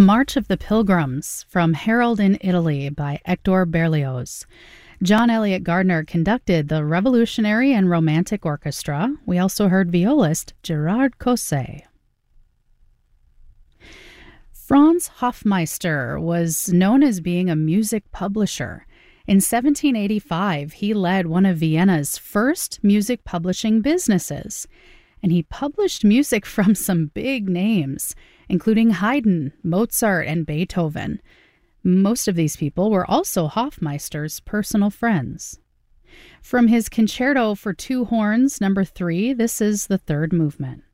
March of the Pilgrims from Harold in Italy by Hector Berlioz. John Eliot Gardner conducted the Revolutionary and Romantic Orchestra. We also heard violist Gerard Cosset. Franz Hofmeister was known as being a music publisher. In 1785, he led one of Vienna's first music publishing businesses, and he published music from some big names, including Haydn, Mozart, and Beethoven. Most of these people were also Hofmeister's personal friends. From his Concerto for Two Horns, No. 3, this is the third movement.